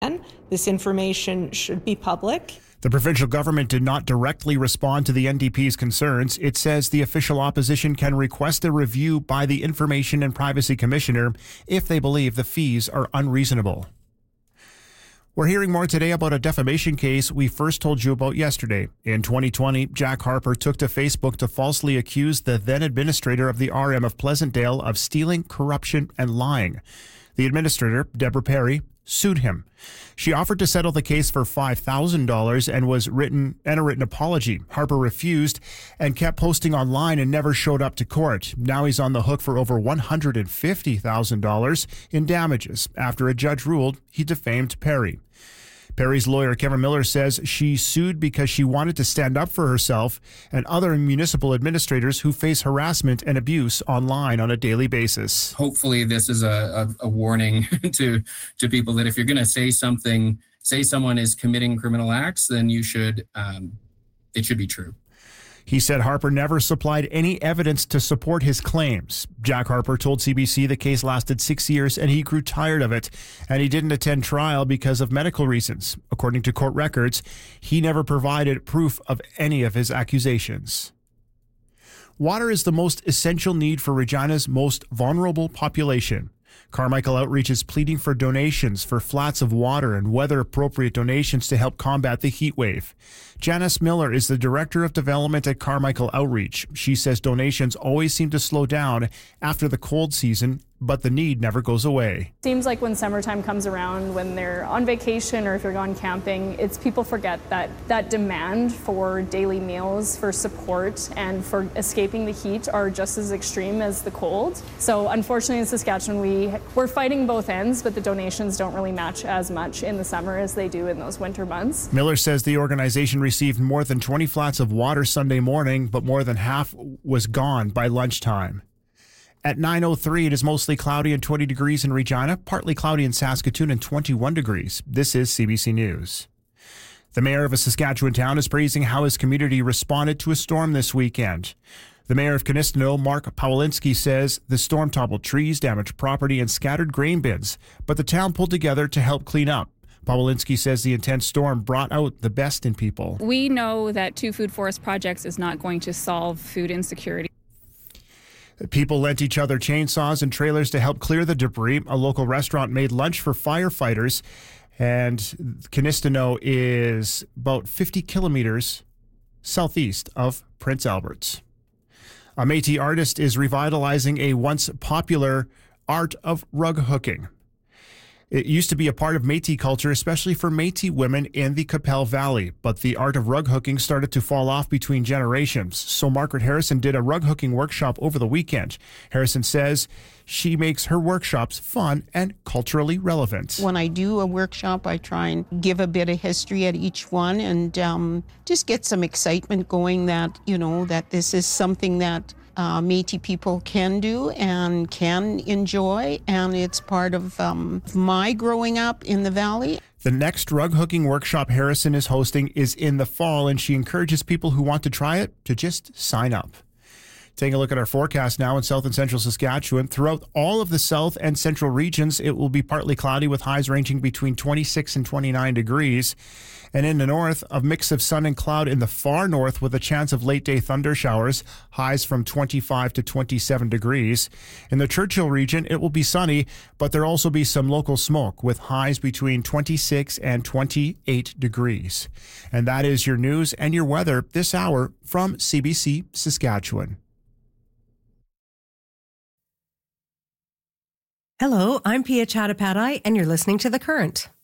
This information should be public. The provincial government did not directly respond to the NDP's concerns. It says the official opposition can request a review by the Information and Privacy Commissioner if they believe the fees are unreasonable. We're hearing more today about a defamation case we first told you about yesterday. In 2020, Jack Harper took to Facebook to falsely accuse the then administrator of the RM of Pleasantdale of stealing, corruption, and lying. The administrator, Deborah Perry, sued him. She offered to settle the case for $5,000 and a written apology. Harper refused and kept posting online and never showed up to court. Now he's on the hook for over $150,000 in damages after a judge ruled he defamed Perry. Perry's lawyer, Kevin Miller, says she sued because she wanted to stand up for herself and other municipal administrators who face harassment and abuse online on a daily basis. Hopefully this is a warning to people that if you're going to say someone is committing criminal acts, then it should be true. He said Harper never supplied any evidence to support his claims. Jack Harper told CBC the case lasted 6 years and he grew tired of it, and he didn't attend trial because of medical reasons. According to court records, he never provided proof of any of his accusations. Water is the most essential need for Regina's most vulnerable population. Carmichael Outreach is pleading for donations for flats of water and weather-appropriate donations to help combat the heat wave. Janice Miller is the Director of Development at Carmichael Outreach. She says donations always seem to slow down after the cold season, but the need never goes away. Seems like when summertime comes around, when they're on vacation or if you're gone camping, people forget that demand for daily meals, for support, and for escaping the heat are just as extreme as the cold. So unfortunately in Saskatchewan, we're fighting both ends, but the donations don't really match as much in the summer as they do in those winter months. Miller says the organization received more than 20 flats of water Sunday morning, but more than half was gone by lunchtime. At 9:03, it is mostly cloudy and 20 degrees in Regina, partly cloudy in Saskatoon and 21 degrees. This is CBC News. The mayor of a Saskatchewan town is praising how his community responded to a storm this weekend. The mayor of Kinistino, Mark Pawlinski, says the storm toppled trees, damaged property, and scattered grain bins, but the town pulled together to help clean up. Pawlinski says the intense storm brought out the best in people. We know that Two Food Forest Projects is not going to solve food insecurity. People lent each other chainsaws and trailers to help clear the debris. A local restaurant made lunch for firefighters, and Kinistino is about 50 kilometers southeast of Prince Albert's. A Métis artist is revitalizing a once popular art of rug hooking. It used to be a part of Métis culture, especially for Métis women in the Qu'Appelle Valley, but the art of rug hooking started to fall off between generations. So Margaret Harrison did a rug hooking workshop over the weekend. Harrison says she makes her workshops fun and culturally relevant. When I do a workshop, I try and give a bit of history at each one and just get some excitement going that this is something that Métis people can do and can enjoy, and it's part of my growing up in the valley. The next rug hooking workshop Harrison is hosting is in the fall, and she encourages people who want to try it to just sign up. Taking a look at our forecast now in south and central Saskatchewan. Throughout all of the south and central regions, it will be partly cloudy with highs ranging between 26 and 29 degrees. And in the north, a mix of sun and cloud in the far north with a chance of late-day thunder showers, highs from 25 to 27 degrees. In the Churchill region, it will be sunny, but there'll also be some local smoke with highs between 26 and 28 degrees. And that is your news and your weather this hour from CBC Saskatchewan. Hello, I'm Pia Chattopadhyay, and you're listening to The Current.